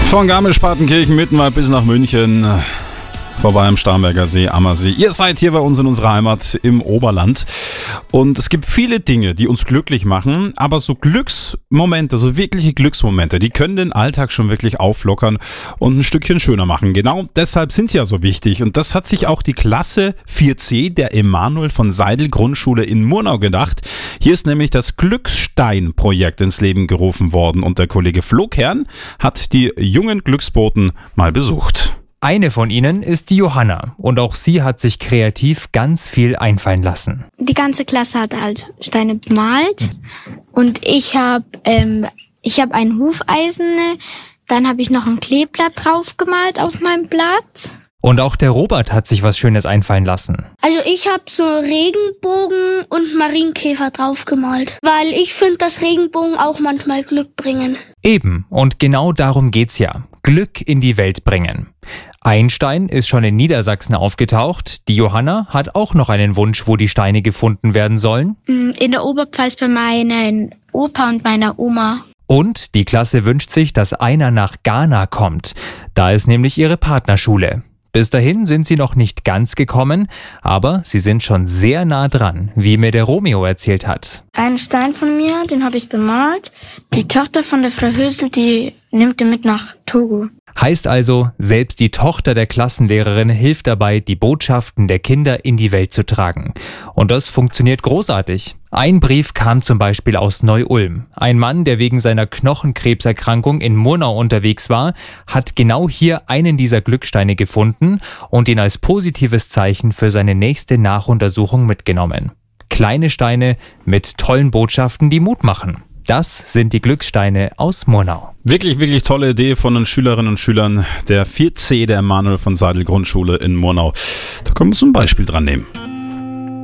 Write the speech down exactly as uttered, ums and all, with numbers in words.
Von Garmisch-Partenkirchen, Mittenwald bis nach München, vorbei am Starnberger See, Ammersee. Ihr seid hier bei uns in unserer Heimat im Oberland. Und es gibt viele Dinge, die uns glücklich machen, aber so Glücksmomente, so wirkliche Glücksmomente, die können den Alltag schon wirklich auflockern und ein Stückchen schöner machen. Genau deshalb sind sie ja so wichtig. Und das hat sich auch die Klasse vier C der Emanuel von Seidel Grundschule in Murnau gedacht. Hier ist nämlich das Glücksstein-Projekt ins Leben gerufen worden. Und der Kollege Flo Kern hat die jungen Glücksboten mal besucht. Eine von ihnen ist die Johanna und auch sie hat sich kreativ ganz viel einfallen lassen. Die ganze Klasse hat halt Steine bemalt und ich habe ähm, ich habe ein Hufeisen, dann habe ich noch ein Kleeblatt drauf gemalt auf meinem Blatt. Und auch der Robert hat sich was Schönes einfallen lassen. Also ich habe so Regenbogen und Marienkäfer drauf gemalt, weil ich finde, dass Regenbogen auch manchmal Glück bringen. Eben, und genau darum geht's ja. Glück in die Welt bringen. Ein Stein ist schon in Niedersachsen aufgetaucht. Die Johanna hat auch noch einen Wunsch, wo die Steine gefunden werden sollen. In der Oberpfalz bei meinen Opa und meiner Oma. Und die Klasse wünscht sich, dass einer nach Ghana kommt. Da ist nämlich ihre Partnerschule. Bis dahin sind sie noch nicht ganz gekommen, aber sie sind schon sehr nah dran, wie mir der Romeo erzählt hat. Ein Stein von mir, den habe ich bemalt. Die Tochter von der Frau Hösel, die nimmt den mit nach Togo. Heißt also, selbst die Tochter der Klassenlehrerin hilft dabei, die Botschaften der Kinder in die Welt zu tragen. Und das funktioniert großartig. Ein Brief kam zum Beispiel aus Neu-Ulm. Ein Mann, der wegen seiner Knochenkrebserkrankung in Murnau unterwegs war, hat genau hier einen dieser Glücksteine gefunden und ihn als positives Zeichen für seine nächste Nachuntersuchung mitgenommen. Kleine Steine mit tollen Botschaften, die Mut machen. Das sind die Glückssteine aus Murnau. Wirklich, wirklich tolle Idee von den Schülerinnen und Schülern der vier C der Emanuel von Seidel Grundschule in Murnau. Da können wir uns ein Beispiel dran nehmen.